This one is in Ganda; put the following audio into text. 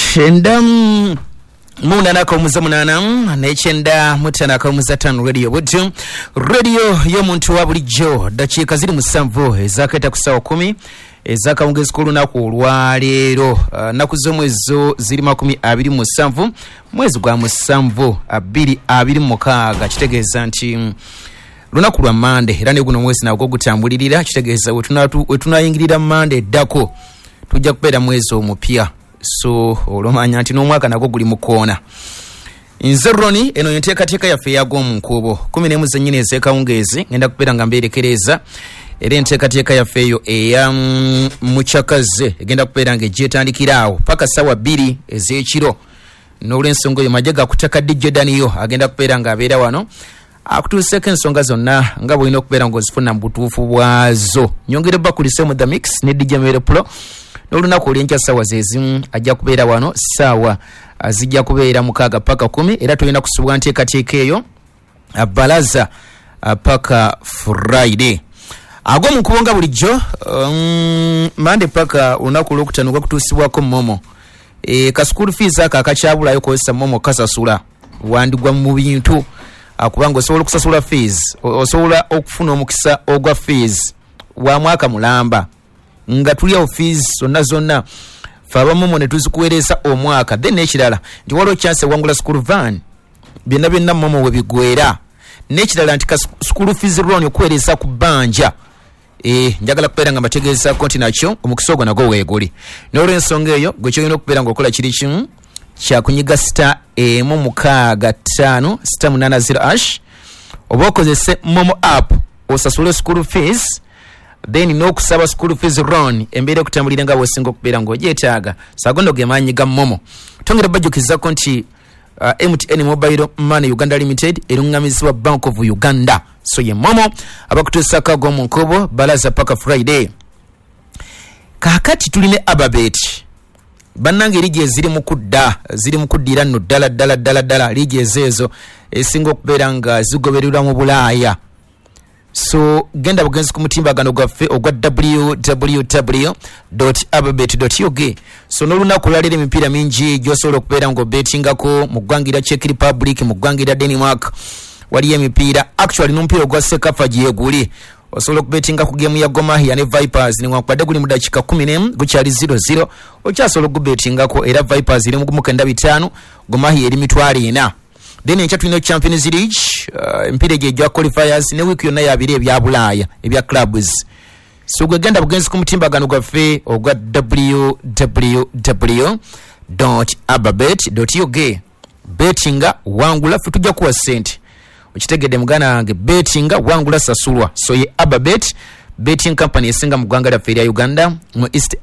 Chenda muna nako muzamunana nechenda mutanaka muzatanu radio butu radio yo muntu wa bulijjo dakiika ziri musanvu ezaketa kusawa 10 ezakaongeza ku lunaku lwa leero naku zomwezo ziri 27 mwezi gwa musanvu 2026 kitegeeza nti lunaku lwa Monday era ne guno mwezi nagwo gutambulirira kitegeeza wetunayingirira Monday dako tujja kubeera mwezi omupya so olomanya nti n'omwaka nagwo guli mukoona nze Roni eno yenteekateeka yaffe yago mu nkubo 11 zennyini ez'ekawungeezi ngenda kubeera nga mbeerekereza era enteekateeka yaffe eyo eya mukyakaze egenda kubeera nga egyetandikira awo paka ssaawa 2 ez'ekiro n'olw'ensonga eyo majje gakutaka DJ Daniyo agenda kubeera nga abeera wano akutuuseeko ensonga zonna nga bw'olina okubeera ng'ozifuna mu butuufu bwazo nyongere bakulise mu The Mix ne DJ Mere Pro n'olunaku olw'enkya ssaawa zezimu ajja kubeera wano ssaawa zijja kubeera 6 paka 10 era tulina kusubwa nteekateeka eyo balaza paka Friday ago mu kubonga bulijjo Monday paka olunaku olw'okutanuka kutuusibwako momo ka school fees akakyabulayo kozesa momo kasasula wandigwa mu bintu kubanga osobola okusasula fees osobola okufuna omukisa ogwa fees wa mwaka mulamba nga tuli fees zonna faba momo ne tuzikuweereza omwaka then ekirala nti waliwo chance wangula school van byonna momo we bigwera n'ekirala nti ka school fees loan okuweereza ku bbanja njagala kubeera nga mbategeeza konti nakyo omukisa ogwo nagwo weeguli n'olw'ensonga eyo gwe kyolina okubeera ng'okola kiri kimu kyakunyiga *165*880# oba okozese momo app osasule school fees then n'okusaba school fees loan embeera okutambulira nga bw'osinga okubeera ng'ogyetaaga sagondo ge maanyi ga momo tongera bajjukizako nti MTN Mobile Money Uganda Limited erungamizibwa Bank of Uganda so ye momo abakutuusako ago mu nkubo balaza paka Friday kakati tuline Ababet bannange ligi eziri mu kuddira nno ddala ligi ezeezo esinga okubeera nga zigobererwa mu Bulaaya so genda bugenzi ku mutimbagano gwaffe ogwa www.ababet.ug so n'olunaku lwaleero emipiira mingi gy'osobola okubeera ng'obetingako mu ggwanga lya Czech Republic mu ggwanga lya Denmark waliyo emipiira actually n'omupiira ogwa Sekafa gyeguli osobola okubetinga ku game ya Gor Mahia ne Vipers newankubadde guli mu dakiika 11 gukyali 0-0 okyasobola okubetingako era Vipers eri mu 95 Gor Mahia eri 4 then enkya tulina Champions League emipiira gya qualifiers ne week yonna yabiri ebya Bulaaya ebya clubs so gwe genda bugenzi ku mutimbagano gwaffe ogwa www.ababet.ug betinga wangula ffe tujja kuwa sente okitegedde mugana wange betinga wangula sasulwa so ye Ababet betting company esinga mu ggwanga lyaffe erya Uganda mu East